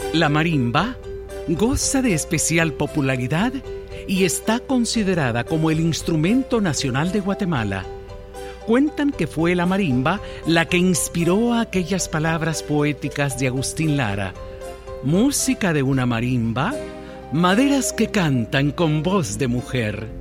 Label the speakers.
Speaker 1: La marimba goza de especial popularidad y está considerada como el instrumento nacional de Guatemala. Cuentan que fue la marimba la que inspiró aquellas palabras poéticas de Agustín Lara: música de una marimba, maderas que cantan con voz de mujer.